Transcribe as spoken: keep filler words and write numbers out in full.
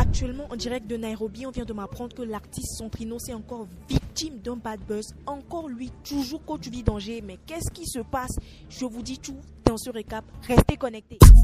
Actuellement, en direct de Nairobi, on vient de m'apprendre que l'artiste Centrino est encore victime d'un bad buzz. Encore lui, toujours coach vie danger. Mais qu'est-ce qui se passe? Je vous dis tout dans ce récap. Restez connectés.